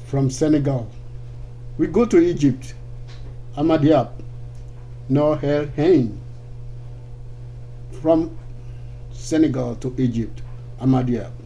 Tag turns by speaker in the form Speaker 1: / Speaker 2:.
Speaker 1: from Senegal. We go to Egypt. Ahmad Noor El Hein. From Senegal to Egypt. Ahmad